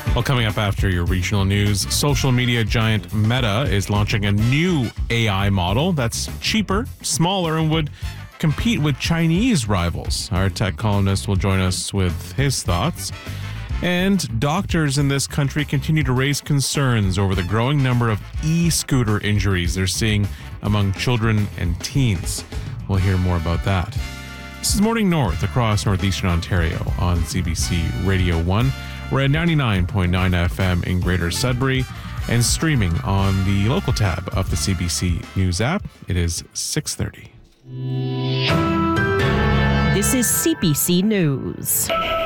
Well, coming up after your regional news, social media giant Meta is launching a new AI model that's cheaper, smaller, and would compete with Chinese rivals. Our tech columnist will join us with his thoughts. And doctors in this country continue to raise concerns over the growing number of e-scooter injuries they're seeing among children and teens. We'll hear more about that. This is Morning North across northeastern Ontario on CBC Radio 1. We're at 99.9 FM in Greater Sudbury and streaming on the local tab of the CBC News app. It is 6:30. This is CBC News.